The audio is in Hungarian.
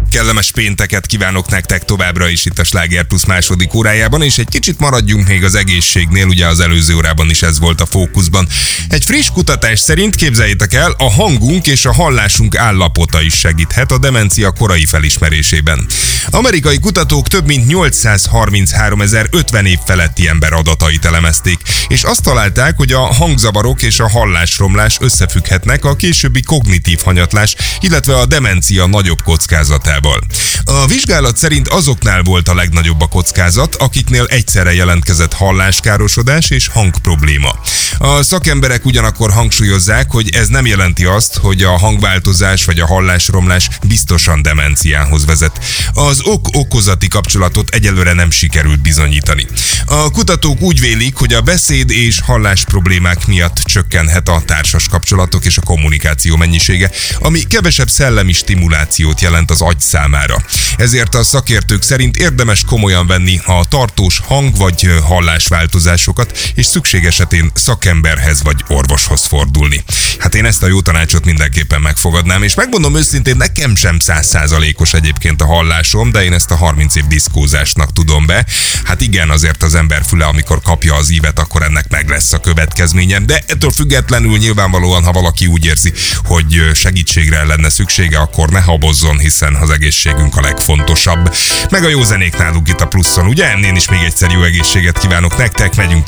Kellemes pénteket kívánok nektek továbbra is itt a Sláger Plus második órájában, és egy kicsit maradjunk még az egészségnél, ugye az előző órában is ez volt a fókuszban. Egy friss kutatás szerint, képzeljétek el, a hangunk és a hallásunk állapota is segíthet a demencia korai felismerésében. Amerikai kutatók több mint 833.050 év feletti ember adatait elemezték, és azt találták, hogy a hangzavarok és a hallásromlás összefügghetnek a későbbi kognitív hanyatlás, illetve a demencia nagyobb kockázatával. A vizsgálat szerint azoknál volt a legnagyobb a kockázat, akiknél egyszerre jelentkezett halláskárosodás és hangprobléma. A szakemberek ugyanakkor hangsúlyozzák, hogy ez nem jelenti azt, hogy a hangváltozás vagy a hallásromlás biztosan demenciához vezet. Az ok-okozati kapcsolatot egyelőre nem sikerült bizonyítani. A kutatók úgy vélik, hogy a beszéd és hallás problémák miatt csökkenhet a társas kapcsolatok és a kommunikáció mennyisége, ami kevesebb szellemi stimulációt jelent az agy számára. Ezért a szakértők szerint érdemes komolyan venni a tartós hang- vagy hallásváltozásokat, és szükség esetén szakemberhez vagy orvoshoz fordulni. Hát én ezt a jó tanácsot mindenképpen megfogadnám, és megmondom őszintén, nekem sem 100%-os egyébként a hallásom, de én ezt a 30 év diszkózásnak tudom be. Hát igen, azért az ember füle, amikor kapja az ívet, akkor ennek meg lesz a következménye, de ettől függetlenül nyilvánvalóan, ha valaki úgy érzi, hogy segítségre lenne szüksége, akkor ne habozzon, hiszen az egészségünk a legfontosabb. Meg a jó zenék nálunk itt a Pluszon, ugye? Én is még egyszer jó egészséget kívánok nektek, megyünk tovább.